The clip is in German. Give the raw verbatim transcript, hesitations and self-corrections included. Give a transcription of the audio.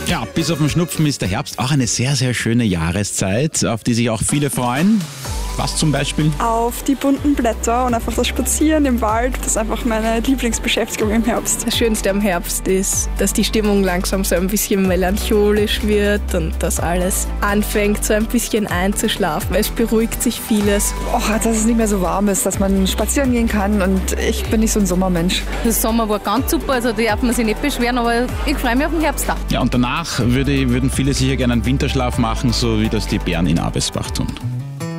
Ja, bis auf den Schnupfen ist der Herbst auch eine sehr, sehr schöne Jahreszeit, auf die sich auch viele freuen. Was zum Beispiel? Auf die bunten Blätter und einfach das Spazieren im Wald. Das ist einfach meine Lieblingsbeschäftigung im Herbst. Das Schönste am Herbst ist, dass die Stimmung langsam so ein bisschen melancholisch wird und dass alles anfängt so ein bisschen einzuschlafen. Es beruhigt sich vieles. Och, dass es nicht mehr so warm ist, dass man spazieren gehen kann und ich bin nicht so ein Sommermensch. Der Sommer war ganz super, also da darf man sich nicht beschweren, aber ich freue mich auf den Herbst auch. Ja, und danach würde, würden viele sicher gerne einen Winterschlaf machen, so wie das die Bären in Abesbach tun.